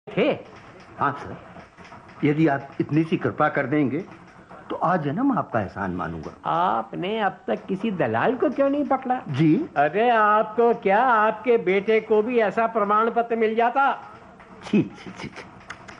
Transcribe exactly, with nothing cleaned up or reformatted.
थे। हाँ सर, यदि आप इतनी सी कृपा कर देंगे तो आज जन्म आपका एहसान मानूंगा। आपने अब तक किसी दलाल को क्यों नहीं पकड़ा? जी अरे आपको क्या, आपके बेटे को भी ऐसा प्रमाण पत्र मिल जाता। जी जी जी